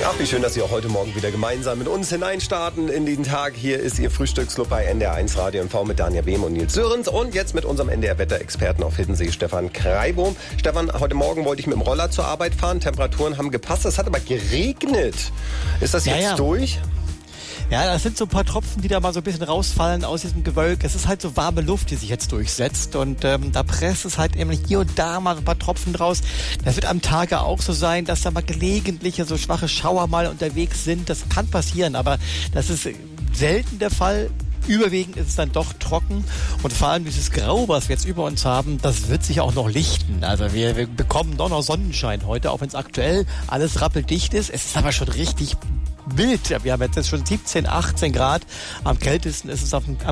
Ach, wie schön, dass Sie auch heute Morgen wieder gemeinsam mit uns hineinstarten in den Tag. Hier ist Ihr Frühstücksclub bei NDR1 Radio &V mit Daniel Behm und Nils Sörensen. Und jetzt mit unserem NDR-Wetterexperten auf Hiddensee, Stefan Kreibohm. Stefan, heute Morgen wollte ich mit dem Roller zur Arbeit fahren. Temperaturen haben gepasst. Es hat aber geregnet. Ist das jetzt durch? Ja, das sind so ein paar Tropfen, die da mal so ein bisschen rausfallen aus diesem Gewölk. Es ist halt so warme Luft, die sich jetzt durchsetzt. Und da presst es halt eben hier und da mal so ein paar Tropfen draus. Das wird am Tage auch so sein, dass da mal gelegentliche so schwache Schauer mal unterwegs sind. Das kann passieren, aber das ist selten der Fall. Überwiegend ist es dann doch trocken und vor allem dieses Grau, was wir jetzt über uns haben, das wird sich auch noch lichten. Also wir bekommen doch noch Sonnenschein heute, auch wenn es aktuell alles rappeldicht ist. Es ist aber schon richtig wild. Wir haben jetzt schon 17, 18 Grad. Am kältesten ist es am